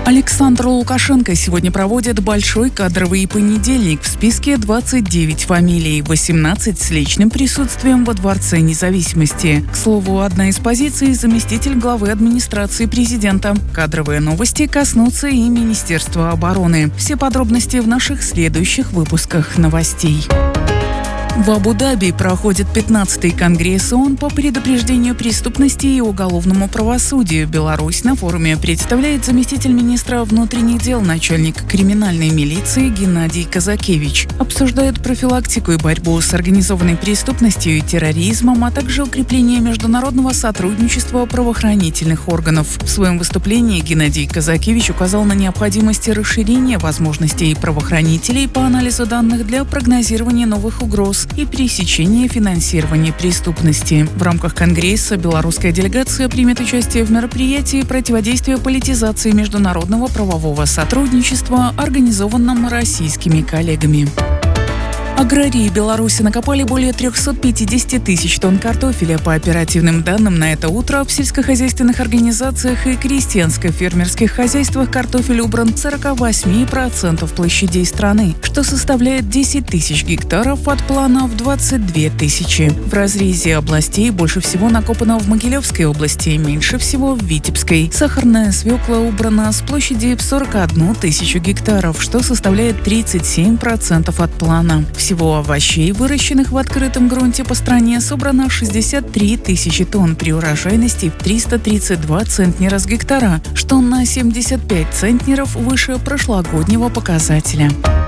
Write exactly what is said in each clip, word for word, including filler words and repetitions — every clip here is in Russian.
Александр Лукашенко сегодня проводит большой кадровый понедельник. В списке двадцать девять фамилий, восемнадцать с личным присутствием во Дворце независимости. К слову, одна из позиций – заместитель главы администрации президента. Кадровые новости коснутся и Министерства обороны. Все подробности в наших следующих выпусках новостей. В Абу-Даби проходит пятнадцатый конгресс ООН по предупреждению преступности и уголовному правосудию. Беларусь на форуме представляет заместитель министра внутренних дел, начальник криминальной милиции Геннадий Казакевич. Обсуждают профилактику и борьбу с организованной преступностью и терроризмом, а также укрепление международного сотрудничества правоохранительных органов. В своем выступлении Геннадий Казакевич указал на необходимость расширения возможностей правоохранителей по анализу данных для прогнозирования новых угроз и пресечения финансирования преступности. В рамках Конгресса белорусская делегация примет участие в мероприятии противодействия политизации международного правового сотрудничества, организованном российскими коллегами. Аграрии Беларуси накопали более триста пятьдесят тысяч тонн картофеля. По оперативным данным, на это утро в сельскохозяйственных организациях и крестьянско-фермерских хозяйствах картофель убран в сорок восемь процентов площадей страны, что составляет десять тысяч гектаров от плана в двадцать две тысячи. В разрезе областей больше всего накопано в Могилевской области, меньше всего в Витебской. Сахарная свекла убрана с площади в сорок одну тысячу гектаров, что составляет тридцать семь процентов от плана. Всего овощей, выращенных в открытом грунте по стране, собрано шестьдесят три тысячи тонн при урожайности в триста тридцать два центнера с гектара, что на семьдесят пять центнеров выше прошлогоднего показателя.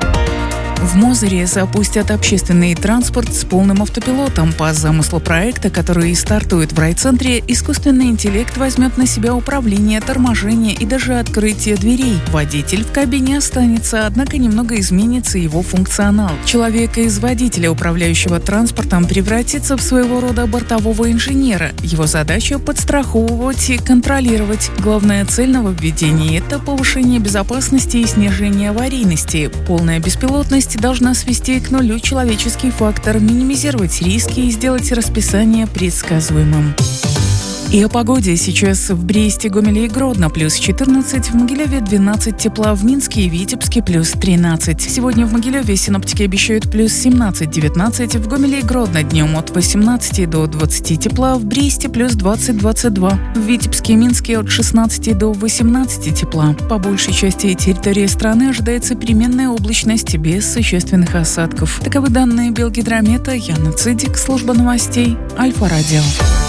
В Мозыре запустят общественный транспорт с полным автопилотом. По замыслу проекта, который стартует в райцентре, искусственный интеллект возьмет на себя управление, торможение и даже открытие дверей. Водитель в кабине останется, однако немного изменится его функционал. Человек из водителя, управляющего транспортом, превратится в своего рода бортового инженера. Его задача – подстраховывать и контролировать. Главная цель нововведения – это повышение безопасности и снижение аварийности. Полная беспилотность должна свести к нулю человеческий фактор, минимизировать риски и сделать расписание предсказуемым. И о погоде. Сейчас в Бресте, Гомеле и Гродно плюс четырнадцать, в Могилеве двенадцать тепла, в Минске и Витебске плюс тринадцать. Сегодня в Могилеве синоптики обещают плюс семнадцать-девятнадцать, в Гомеле и Гродно днем от восемнадцати до двадцати тепла, в Бресте плюс двадцать-двадцать два, в Витебске и Минске от шестнадцати до восемнадцати тепла. По большей части территории страны ожидается переменная облачность без существенных осадков. Таковы данные Белгидромета. Яна Цидик, служба новостей, Альфа-Радио.